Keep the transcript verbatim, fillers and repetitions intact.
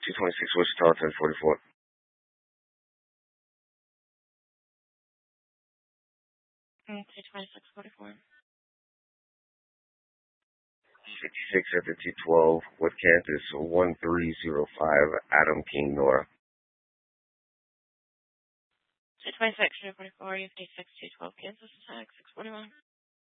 two twenty-six Wichita, ten forty-four. Mm, two twenty-six forty-four. fifty-six at the two twelve with Kansas one three zero five, Adam King, Nora. two twenty-six two forty-four, U fifty-six two twelve, Kansas, attack six forty-one.